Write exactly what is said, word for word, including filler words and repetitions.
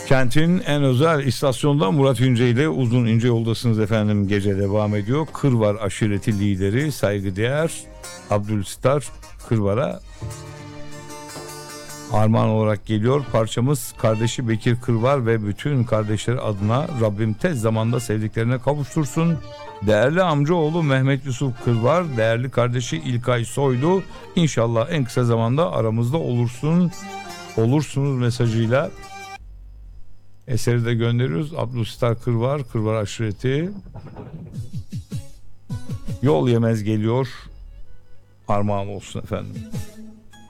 Kentin en özel istasyonda Murat İnce ile Uzun İnce yoldasınız efendim. Gece devam ediyor. Kırvar aşireti lideri saygıdeğer Abdülstar Kırvar'a armağan olarak geliyor. Parçamız kardeşi Bekir Kırvar ve bütün kardeşleri adına Rabbim tez zamanda sevdiklerine kavuştursun. Değerli amcaoğlu Mehmet Yusuf Kırvar, değerli kardeşi İlkay Soylu, İnşallah en kısa zamanda aramızda olursun, olursunuz mesajıyla eseri de gönderiyoruz. Abdülstar Kırvar, Kırvar aşireti yol yemez geliyor. Armağan olsun efendim.